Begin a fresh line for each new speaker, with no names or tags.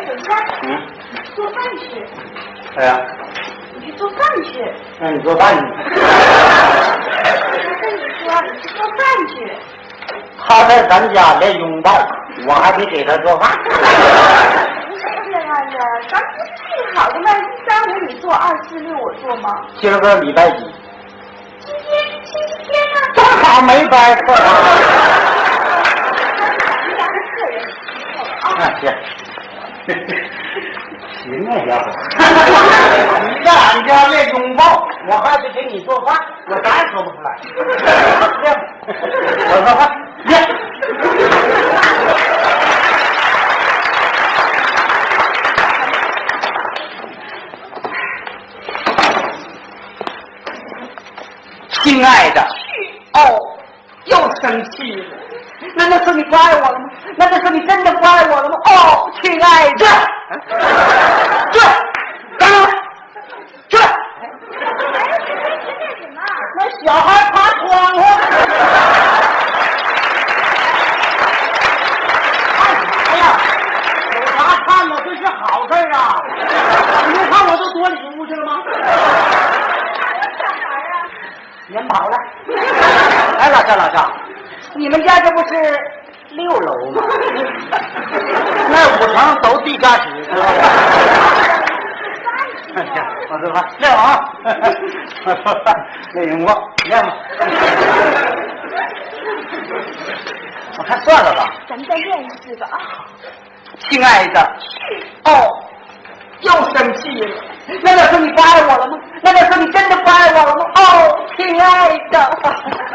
等一下，做饭去。
对呀。
你去做饭去。
那你做饭去。
我跟你说，你去做饭去。
他在咱家连拥抱，我还得给他做饭。
不是这样的，咱不是定好的吗？1、3、5你做，2、4、6我做吗？
今儿个礼拜几？
今天星期天呢。
正好没班课啊。
咱家的客人啊。
行。行啊，家伙！你在俺家连拥抱，我还得给你做饭，我咋也说不出来。我做饭，亲爱的，哦，又生气了。难道说你不爱我了吗？难道说你真的不爱我了吗？哦，亲爱的，这，那小孩爬窗户。看啥呀？有啥看呢？这是好事啊！你看我都躲里屋去了吗？人跑了。哎，老赵，你们家这不是6楼吗？那5层都地下室，知道吧？行，我做饭练啊！我做饭练荧光，练吧。我看算了吧。
咱们再练一次吧啊！
亲爱的，哦，又生气了。难道说你不爱我了吗？难道说你真的不爱我了吗？哦，亲爱的。